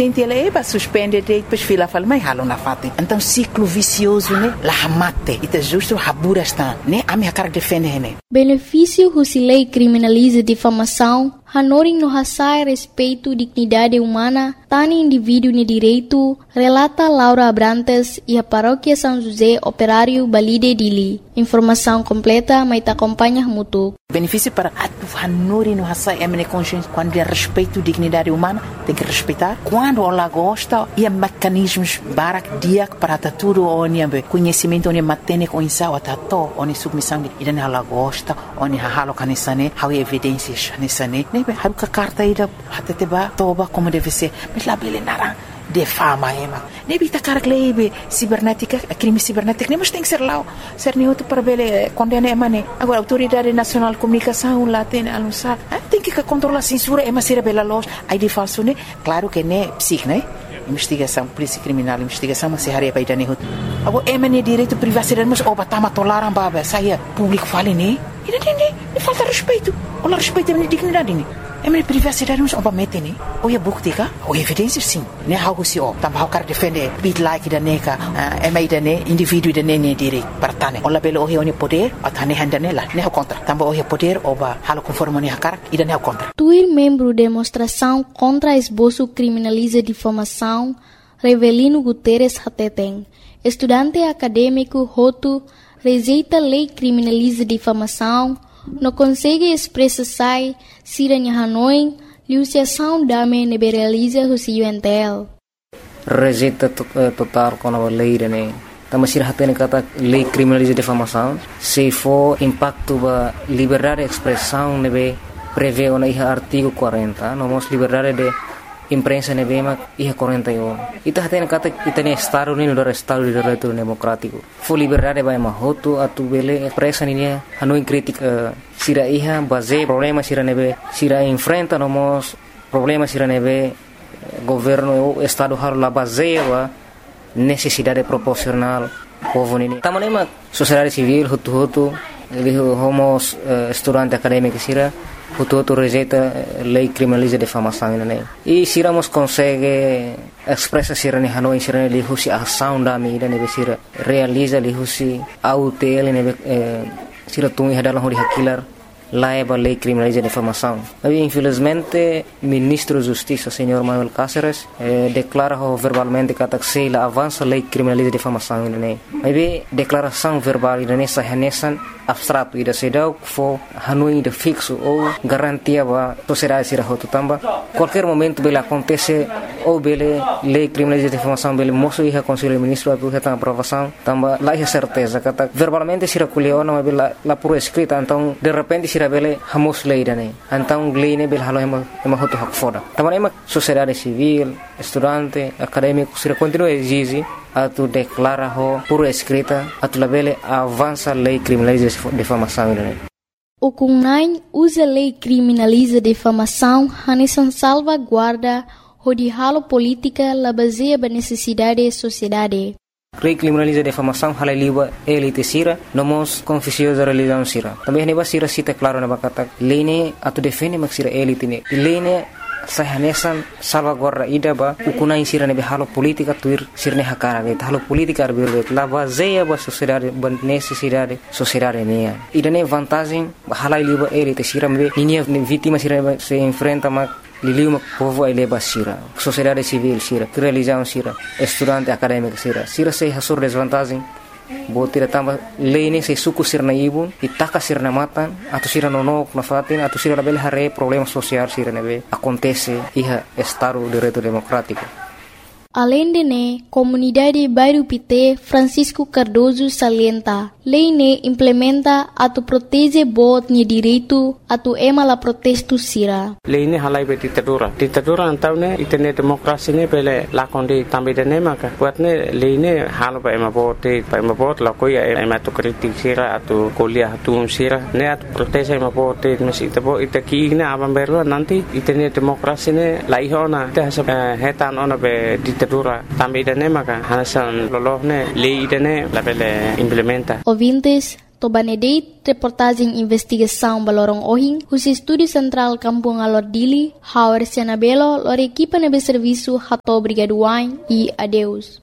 presidente ele vai suspender depois fila fala mas halo na fate então ciclo vicioso né la mate e justo rabura está né a minha cara defende né benefício se lei criminaliza difamação Hanoring no hasai respeito dignidade humana, tani indivíduo ni direito, relata Laura Abrantes e a paróquia São José Operário Balide Dili. Informação completa, mas te acompanha muito. Benefício para Hanoring no hasai é consciência quando é respeito dignidade humana, tem que respeitar. Quando ela gosta, e mecanismos barak dia para tudo onde conhecimento onde matene com insau atato onde submissão e dan ela gosta onde halo kanisane, há evidências nisane. Haru ka carta ida hateteba toba como deve ser mas lá bele nara de fama ema nebi ta cara klebe cibernética crime cibernético nem mas tem que ser lá ser neutro para bele condena emane agora autoridade nacional de comunicação lá tem anunciar tem que controlar a censura ema ser bela loja aí de falso né claro que né psic né investigação polícia criminal investigação mas se haria para idane agora emane direito privacidade mas oba tama toleram baba saia público fale né e falta respeito olha respeito a minha dignidade né é minha privacidade mas oba mete né ou é buktika ou evidências sim né algo se ó também o cara defende bit like da neca é mais da né indivíduo da né direito para tane olha belo o é poder a tane handa nela né o contra também o é poder oba halo conforme né cara e da né o contra tuir membro demonstração contra esboço criminaliza difamação Revelino Guterres Hateten estudante acadêmico Roto rejeita lei criminaliza difamação, não consegue expressar siranya Hanoi, liusiação dame neberaliza o UNTL. Rejeita total com a lei, né? Também se hatene kata lei criminaliza difamação, se for impacto ba liberdade de expressão nebe prevê o artigo 40, nomos liberdade de imprensa nebema ia 41. Ita hatene kata itane estado ni do estado de direito democrático. Fo liberdade vai mahoto atu bele presa ni hanu crítica sira iha base problema sira nebe sira enfrenta nomos problema sira nebe governo o estado har la base wa necessidade proporcional povo ni. Tamanema sociedade civil hutu homos estudante acadêmico sira Hutu rejeita lei criminaliza difamação né e se iramos consegue expressa sira ne Hanoi sira ne lihusi ação da mídia ne sira realiza lihusi autel ne sira tungi hadalah hori hakilar laiba lei criminaliza difamação. Mas infelizmente ministro da Justiça senhor Manuel Cáceres declara verbalmente que a avança lei criminaliza difamação né. Mas declaração verbal ne sahanesan abstrato ida sedau fo Hanoi de fixo ou garantia ba sociedade sira hotu tamba qualquer momento bele acontece ou bele lei criminaliza difamação bele moço ia conselho ministro atu reta aprovação tamba lá é certeza kata verbalmente sira kuliona mas bele la por escrita então de repente sira bele hamos lei dane então lei ne bele halo ema hotu hak foda tamba ema sociedade civil estudante acadêmico sira continua exige atu declara por escrita atu labele avança lei criminaliza difamação né. O CUNAI usa lei criminaliza difamação hanesan salvaguarda hodihalo política la baseia ba necessidade sociedade. Lei criminaliza difamação halai liba elite sira nomos confissio da religião sira. Também neba sira cita claro na bakata lei ne atu defende mak sira elite ne. Lei ne sahanesan salvaguarda ida ba ukunai sira ne halo politika tuir sirne hakara ge halo politika arbir la baseia ba sociedade ba necessidade sociedade ne ida ne vantagem halai liba elite sira me linha vítima sira se enfrenta ma liliu povo ele ba sira sociedade civil sira religião sira estudante acadêmico sira se hasur desvantagem botira tamba lei se suku sirna ibun itaka sirna matan atau sira nonok na fatin atau sira label hare problema sosial sira nebe acontece iha estado de direito democrático. Além de ne, comunidade Bairro Pité Francisco Cardoso salienta, lei ne implementa atu protege bot ni direito atu ema la protesto sira. Lei ne halai be ditadura antau ne itene demokrasi ne pele lakondi tambe de ne maka buat ne lei ne halo ba ema bot la ko ya ema tu kritik sira atu kuliah tu sira ne atu protege ema bot mesi tebo itaki ne abam berwa nanti itene demokrasi ne lai hona te hetan ona be ditadura tambe de ne maka hanasan loloh ne lei de ne la pele implementa. Ouvintes, Tobanedei reportagem investigação balorong ohing, os estúdio central Kampung Alor Dili, Hauer Sianabelo, lor equipa nebe serviço Hato Brigaduain e adeus.